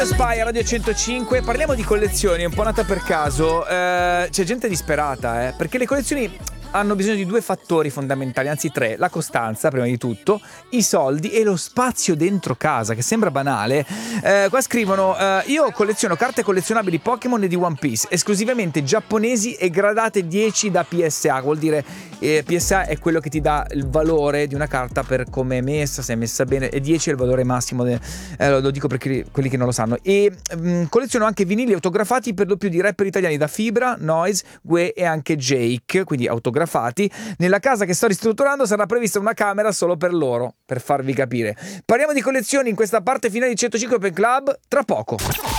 Radio Spy, Radio 105. Parliamo di collezioni, un po' nata per caso. C'è gente disperata, perché le collezioni hanno bisogno di due fattori fondamentali, anzi tre: la costanza, prima di tutto, i soldi e lo spazio dentro casa, che sembra banale. Qua scrivono: io colleziono carte collezionabili Pokémon e di One Piece, esclusivamente giapponesi e gradate 10 da PSA. Vuol dire PSA è quello che ti dà il valore di una carta per come è messa, se è messa bene, e 10 è il valore massimo lo dico per quelli che non lo sanno. E colleziono anche vinili autografati per lo più di rapper italiani da Fibra, Noise, Gue e anche Jake, quindi autografati. Nella casa che sto ristrutturando sarà prevista una camera solo per loro, per farvi capire. Parliamo di collezioni in questa parte finale di 105 Open Club tra poco.